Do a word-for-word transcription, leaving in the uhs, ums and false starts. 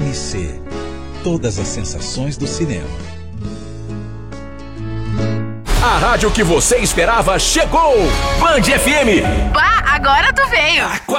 N C. Todas as sensações do cinema. A rádio que você esperava chegou! Band F M. Bah, agora tu veio.